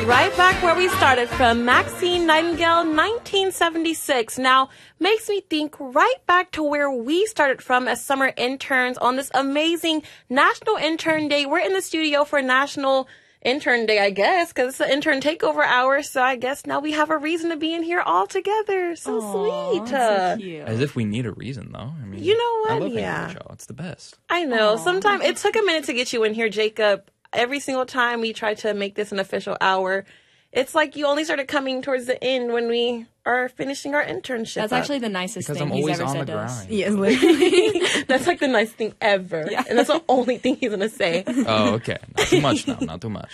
Right back where we started from, Maxine Nightingale, 1976. Now, makes me think right back to where we started from as summer interns on this amazing National Intern Day. We're in the studio for National Intern Day, I guess, because it's the intern takeover hour. So I guess now we have a reason to be in here all together. So sweet. So cute. As if we need a reason, though. I mean, you know what? I love hanging Yeah. with y'all. It's the best. I know. Sometimes it took a minute to get you in here, Jacob. Every single time we try to make this an official hour, it's like you only started coming towards the end when we are finishing our internship. That's actually the nicest Because thing I'm he's always ever on the said to us. grind. Yes, literally. That's like the nice thing ever. Yeah. And that's the only thing he's going to say. Oh, okay. Not too much now. Not too much.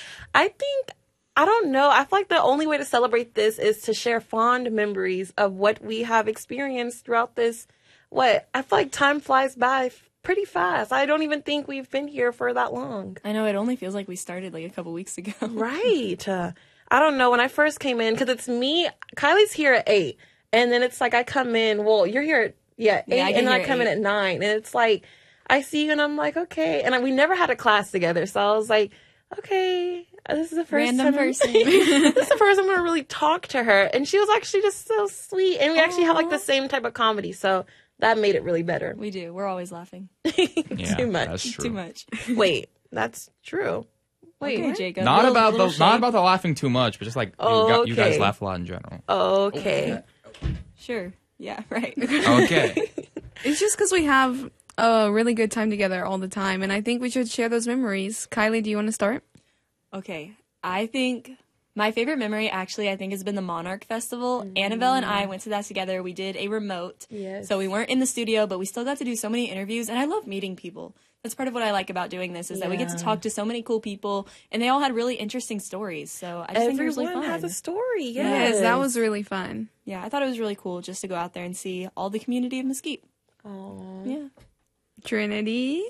I don't know. I feel like the only way to celebrate this is to share fond memories of what we have experienced throughout this. I feel like time flies by pretty fast. I don't even think we've been here for that long. I know, it only feels like we started like a couple weeks ago. Right. I don't know. When I first came in, because it's me, Kylie's here at 8. And then it's like I come in, well, you're here at 8, I get and then I here at come in 8. at 9. And it's like, I see you and I'm like, okay. And we never had a class together. So I was like, okay, this is the first Random time. person. This is the first time I'm going to really talk to her. And she was actually just so sweet. And we actually have like the same type of comedy. So that made it really better. We do. We're always laughing. Yeah, Too much. That's true. Too much. Wait, that's true. Wait, Okay, what? Jacob. Not Little- about little the not shade. about the laughing too much, but just like you guys laugh a lot in general. Okay. Sure. Yeah, right. Okay. It's just because we have a really good time together all the time, and I think we should share those memories. Kylie, do you want to start? Okay. I think my favorite memory actually has been the Monarch Festival. Annabelle and I went to that together. We did a remote. Yes. So we weren't in the studio, but we still got to do so many interviews, and I love meeting people. That's part of what I like about doing this, is that we get to talk to so many cool people, and they all had really interesting stories. So I just think it was really Everyone fun. has a story. Yes. That was really fun. Yeah, I thought it was really cool just to go out there and see all the community of Mesquite. Aww. Yeah. Trinity?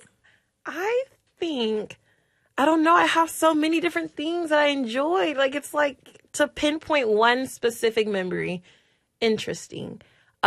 I think, I don't know, I have so many different things that I enjoyed. Like, it's like to pinpoint one specific memory. Interesting.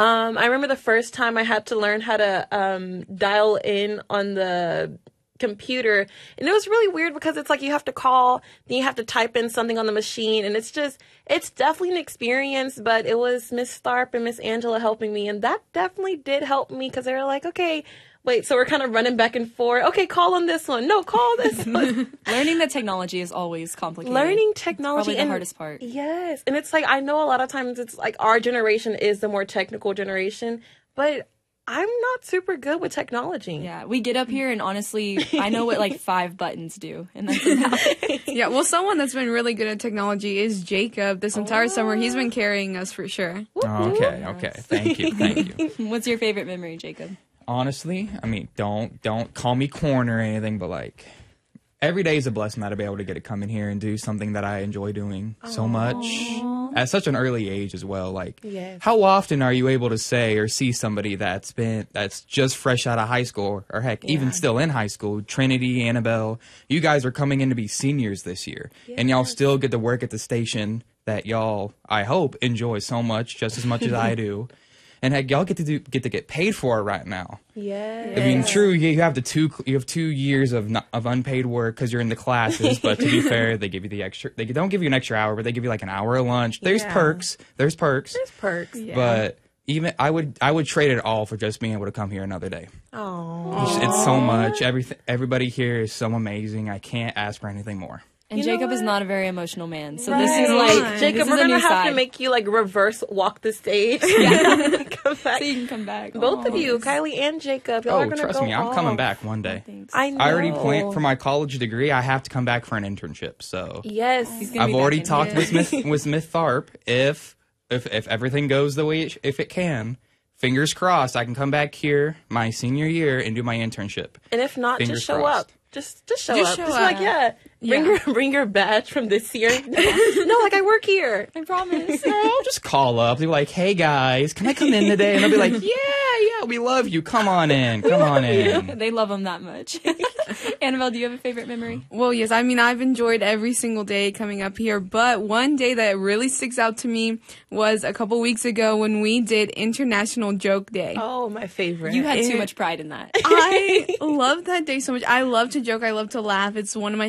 I remember the first time I had to learn how to dial in on the computer, and it was really weird because it's like you have to call, then you have to type in something on the machine, and it's definitely an experience. But it was Miss Tharp and Miss Angela helping me, and that definitely did help me, because they were like, okay, wait, so we're kind of running back and forth. Okay, call on this one. No, call this one. Learning the technology is always complicated. Learning technology. Probably the hardest part. Yes. And it's like, I know a lot of times it's like our generation is the more technical generation, but I'm not super good with technology. Yeah, we get up here and honestly, I know what like 5 buttons do, and that's about it. Yeah, well, someone that's been really good at technology is Jacob. This entire summer, he's been carrying us for sure. Okay. Thank you. What's your favorite memory, Jacob? Honestly, I mean, don't call me corny or anything, but like every day is a blessing that I be able to get to come in here and do something that I enjoy doing so much at such an early age as well. Like, Yes. how often are you able to say or see somebody that's just fresh out of high school, or heck, even still in high school? Trinity, Annabelle, you guys are coming in to be seniors this year, and y'all still get to work at the station that y'all, I hope, enjoy so much, just as much as I do. And heck, y'all get to get paid for it right now. Yes. I mean, true, you have 2 years of unpaid work because you're in the classes. But to be fair, they give you the extra. They don't give you an extra hour, but they give you like an hour of lunch. There's perks. There's perks. There's perks. Yeah. But even I would trade it all for just being able to come here another day. Oh. It's so much. Everybody here is so amazing. I can't ask for anything more. And You know Jacob is what? not a very emotional man, so Right. this is like Jacob, this is we're a gonna new have side. to make you like reverse walk the stage. Come back. so you can come back. Both of you, Kylie and Jacob, y'all are Oh, gonna trust go me, I'm coming off. back one day. Thanks. I know. I already planned for my college degree. I have to come back for an internship. So Yes. He's gonna I've be already back in talked here. with Smith Tharp. If everything goes the way if it can, fingers crossed, I can come back here my senior year and do my internship. And if not, Fingers just show crossed. up. Just show Just up. show Just be like, up. yeah. Bring your badge from this year. No, like I work here. I promise. No, I'll just call up. They'll be like, "Hey guys, can I come in today?" And I'll be like, "Yeah, we love you. Come on in. Come on in." They love him that much. Annabelle, do you have a favorite memory? Well, yes, I mean, I've enjoyed every single day coming up here, but one day that really sticks out to me was a couple weeks ago when we did International Joke Day. Oh, my favorite. You had too much pride in that. I love that day so much. I love to joke. I love to laugh. It's one of my favorite things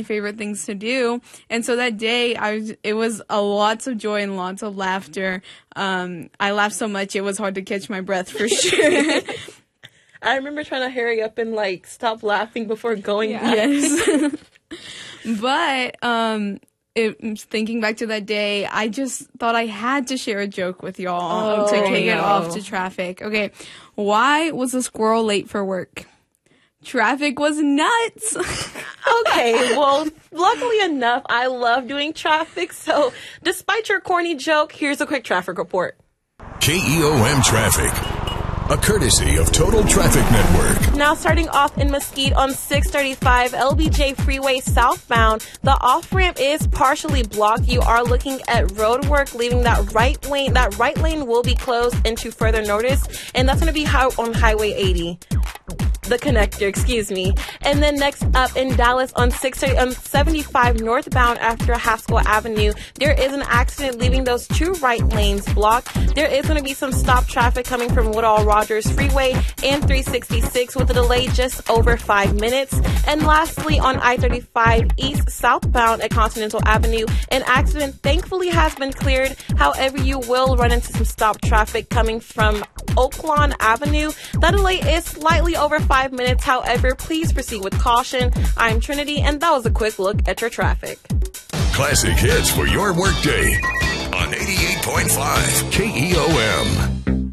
things to do. And so that day, it was lots of joy and lots of laughter. I laughed so much, it was hard to catch my breath for sure. I remember trying to hurry up and like stop laughing before going back. Yes. But thinking back to that day, I just thought I had to share a joke with y'all to kick it off to traffic. Okay, why was a squirrel late for work? Traffic was nuts. Okay, well, luckily enough, I love doing traffic. So despite your corny joke, here's a quick traffic report. KEOM Traffic, a courtesy of Total Traffic Network. Now, starting off in Mesquite on 635 LBJ Freeway southbound, the off-ramp is partially blocked. You are looking at road work, leaving that right lane. That right lane will be closed into further notice, and that's going to be on Highway 80. The connector, excuse me. And then next up in Dallas on 75 northbound after Haskell Avenue, there is an accident leaving those two right lanes blocked. There is going to be some stop traffic coming from Woodall Rogers Freeway and 366 with a delay just over 5 minutes. And lastly, on I-35 east southbound at Continental Avenue, an accident thankfully has been cleared. However, you will run into some stop traffic coming from Oaklawn Avenue. That delay is slightly over 5 minutes. However, please proceed with caution. I'm Trinity, and that was a quick look at your traffic. Classic hits for your workday on 88.5 KEOM.